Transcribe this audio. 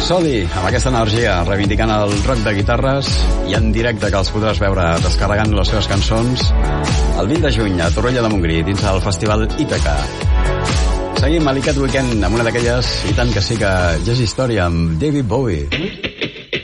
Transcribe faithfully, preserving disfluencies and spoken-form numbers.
Sodi, amb aquesta energia, reivindicant el rock de guitarres i en directe, que els podràs veure descarregant les seves cançons el vint de juny a Torroella de Montgrí, dins el festival Ítaca. Seguim a l'Icat Weekend amb una d'aquelles, i tant que sí que ja és història, amb David Bowie.